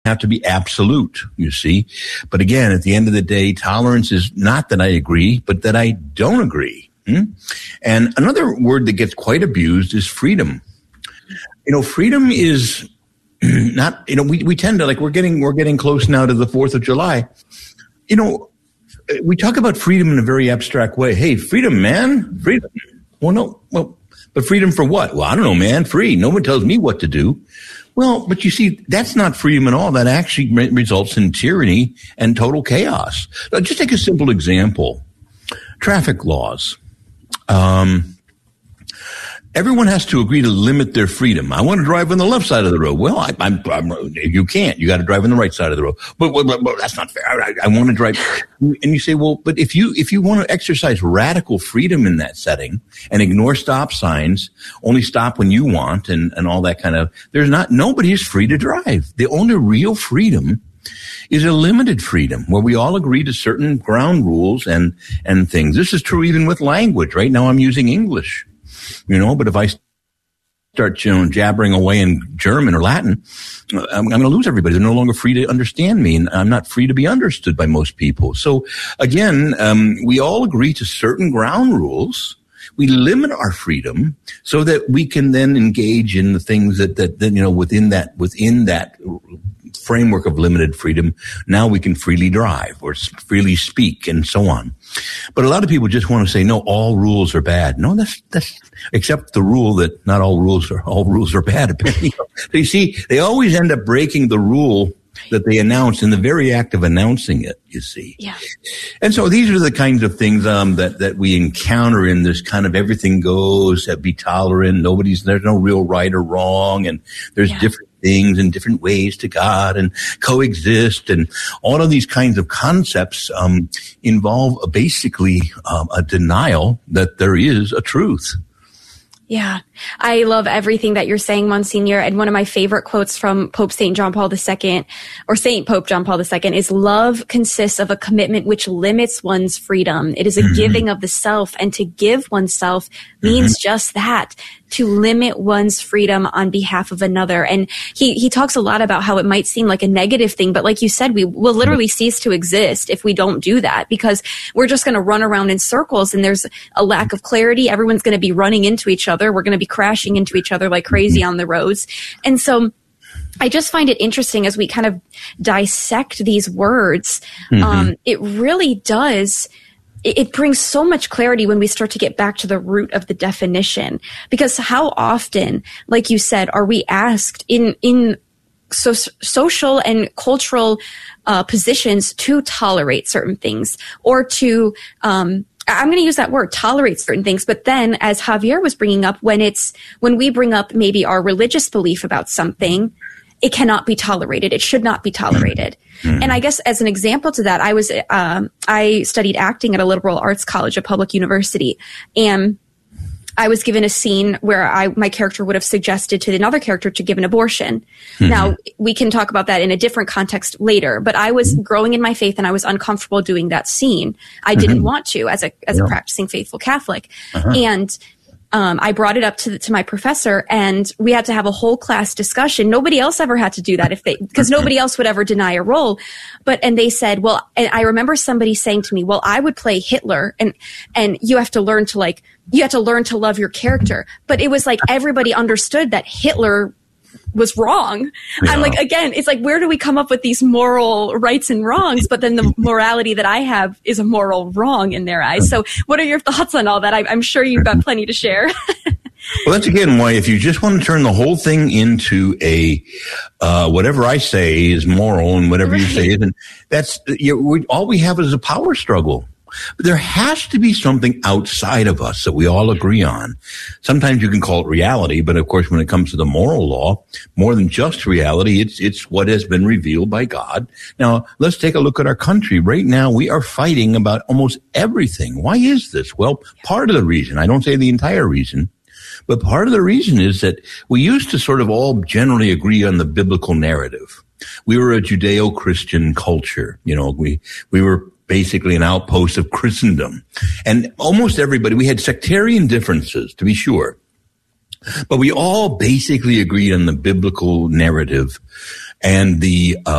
have to be absolute, you see. But again, at the end of the day, tolerance is not that I agree, but that I don't agree. And another word that gets quite abused is freedom. Freedom is not, we tend to, like, we're getting close now to the 4th of July. We talk about freedom in a very abstract way. Hey, freedom, man, freedom. But freedom for what? Well, I don't know, man, free. No one tells me what to do. Well, but you see, that's not freedom at all. That actually results in tyranny and total chaos. Just take a simple example. Traffic laws. Everyone has to agree to limit their freedom. I want to drive on the left side of the road. Well, you can't. You got to drive on the right side of the road. But that's not fair. I want to drive. And you say, well, but if you want to exercise radical freedom in that setting and ignore stop signs, only stop when you want, and all that kind of, nobody is free to drive. The only real freedom is a limited freedom where we all agree to certain ground rules and things. This is true even with language. Right now I'm using English. But if I start, jabbering away in German or Latin, I'm going to lose everybody. They're no longer free to understand me, and I'm not free to be understood by most people. So again, we all agree to certain ground rules. We limit our freedom so that we can then engage in the things that within that framework of limited freedom, now we can freely drive or freely speak and so on. But a lot of people just want to say, no, all rules are bad. No, that's except the rule that not all rules are bad. So you see, they always end up breaking the rule that they announce in the very act of announcing it, you see. Yeah. And so these are the kinds of things that we encounter in this kind of everything goes, that be tolerant, there's no real right or wrong, and there's different things and different ways to God and coexist, and all of these kinds of concepts involve basically a denial that there is a truth. Yeah, I love everything that you're saying, Monsignor. And one of my favorite quotes from Pope St. John Paul II, or St. Pope John Paul II, is love consists of a commitment which limits one's freedom. It is a giving of the self, and to give oneself means just that, to limit one's freedom on behalf of another. And he talks a lot about how it might seem like a negative thing, but like you said, we will literally cease to exist if we don't do that, because we're just going to run around in circles, and there's a lack of clarity. Everyone's going to be running into each other. We're going to be crashing into each other like crazy on the roads. And so I just find it interesting as we kind of dissect these words. It really does. It brings so much clarity when we start to get back to the root of the definition, because how often, like you said, are we asked in social and cultural positions to tolerate certain things, or to I'm going to use that word, tolerate certain things. But then, as Javier was bringing up, when we bring up maybe our religious belief about something, it cannot be tolerated. It should not be tolerated. And I guess as an example to that, I studied acting at a liberal arts college, a public university, and I was given a scene where my character would have suggested to another character to give an abortion. Now, we can talk about that in a different context later, but I was growing in my faith and I was uncomfortable doing that scene. I didn't want to as a practicing faithful Catholic. And I brought it up to my professor, and we had to have a whole class discussion. Nobody else ever had to do that because nobody else would ever deny a role. And they said, well, and I remember somebody saying to me, well, I would play Hitler, and you have to learn to love your character. But it was like everybody understood that Hitler was wrong. Yeah. I'm like, again, it's like, where do we come up with these moral rights and wrongs? But then the morality that I have is a moral wrong in their eyes. So what are your thoughts on all that? I'm sure you've got plenty to share. Well, that's again why if you just want to turn the whole thing into a whatever I say is moral and whatever you say isn't, that's all we have is a power struggle. But there has to be something outside of us that we all agree on. Sometimes you can call it reality, but of course, when it comes to the moral law, more than just reality, it's what has been revealed by God. Now, let's take a look at our country. Right now, we are fighting about almost everything. Why is this? Well, part of the reason, I don't say the entire reason, but part of the reason is that we used to sort of all generally agree on the biblical narrative. We were a Judeo-Christian culture. We were basically an outpost of Christendom. And almost everybody, we had sectarian differences, to be sure, but we all basically agreed on the biblical narrative and the